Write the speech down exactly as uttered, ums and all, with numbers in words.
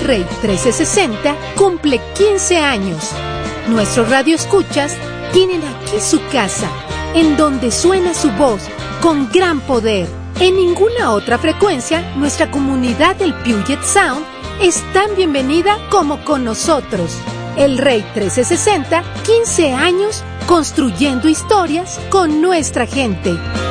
Rey trescientos sesenta cumple quince años. Nuestros radioescuchas tienen aquí su casa, en donde suena su voz con gran poder. En ninguna otra frecuencia, nuestra comunidad del Puget Sound es tan bienvenida como con nosotros. El Rey trescientos sesenta, quince años construyendo historias con nuestra gente.